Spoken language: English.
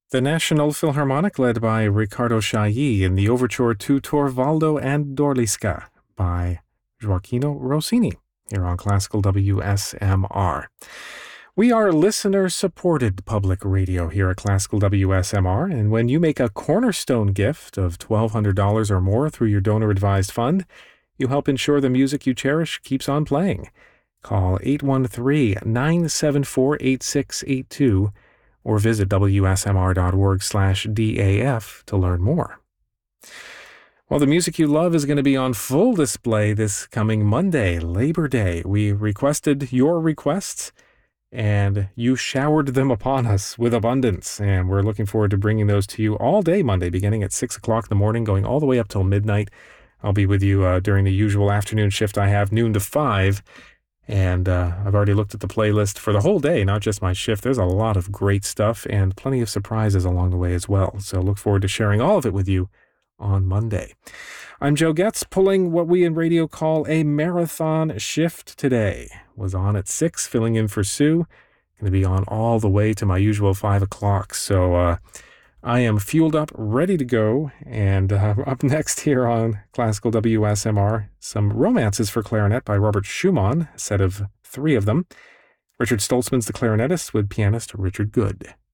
The National Philharmonic, led by Riccardo Chailly, in the overture to Torvaldo and Dorliska by Gioacchino Rossini, here on Classical WSMR. We are listener-supported public radio here at Classical WSMR, and when you make a cornerstone gift of $1,200 or more through your donor-advised fund, you help ensure the music you cherish keeps on playing. Call 813-974-8682 or visit wsmr.org/DAF to learn more. Well, the music you love is going to be on full display this coming Monday, Labor Day. We requested your requests, and you showered them upon us with abundance, and we're looking forward to bringing those to you all day Monday, beginning at 6 o'clock in the morning, going all the way up till midnight. I'll be with you during the usual afternoon shift I have, noon to 5, and I've already looked at the playlist for the whole day, not just my shift. There's a lot of great stuff and plenty of surprises along the way as well, so look forward to sharing all of it with you on Monday. I'm Joe Getz, pulling what we in radio call a marathon shift today. Was on at 6, filling in for Sue. Going to be on all the way to my usual 5 o'clock, so I am fueled up, ready to go, and up next here on Classical WSMR, some Romances for Clarinet by Robert Schumann, a set of 3 of them. Richard Stoltzman's the clarinetist with pianist Richard Good.